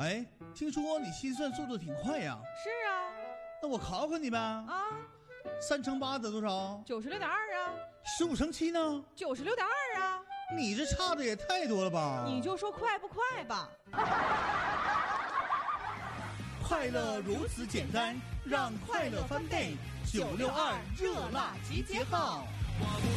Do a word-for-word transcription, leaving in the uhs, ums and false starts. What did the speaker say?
哎，听说你心算速度挺快呀？ 是啊。 那我考考你呗。 啊， 三乘八得多少？ 九十六点二啊。 十五乘七呢？ 九十六点二啊。 你这差的也太多了吧？ 你就说快不快吧。 快乐如此简单，让快乐翻倍。九六二热辣集结号。